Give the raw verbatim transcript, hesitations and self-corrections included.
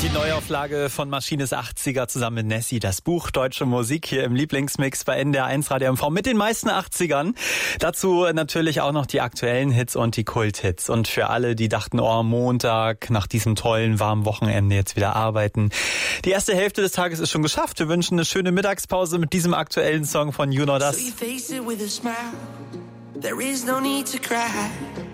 Die Neuauflage von Maschines achtziger zusammen mit Nessie, das Buch Deutsche Musik hier im Lieblingsmix bei N D R eins Radio M V mit den meisten achtzigern. Dazu natürlich auch noch die aktuellen Hits und die Kulthits. Und für alle, die dachten, oh, Montag, nach diesem tollen, warmen Wochenende jetzt wieder arbeiten. Die erste Hälfte des Tages ist schon geschafft. Wir wünschen eine schöne Mittagspause mit diesem aktuellen Song von You Know Das. So you face it with a smile. There is no need to cry.